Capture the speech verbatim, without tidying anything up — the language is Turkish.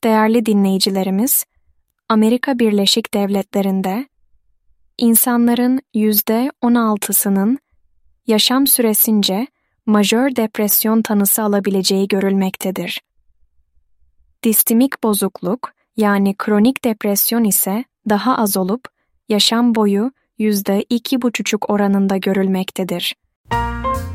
Değerli dinleyicilerimiz, Amerika Birleşik Devletleri'nde insanların yüzde on altısının yaşam süresince majör depresyon tanısı alabileceği görülmektedir. Distimik bozukluk yani kronik depresyon ise daha az olup yaşam boyu yüzde iki buçuk oranında görülmektedir.